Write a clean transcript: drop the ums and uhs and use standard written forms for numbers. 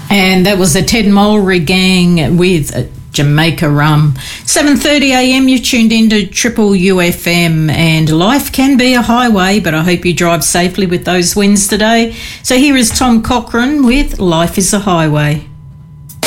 And that was the Ted Mulry Gang with Jamaica Rum. 7:30am, you're tuned into Triple UFM, and life can be a highway, but I hope you drive safely with those winds today. So here is Tom Cochrane with Life is a Highway.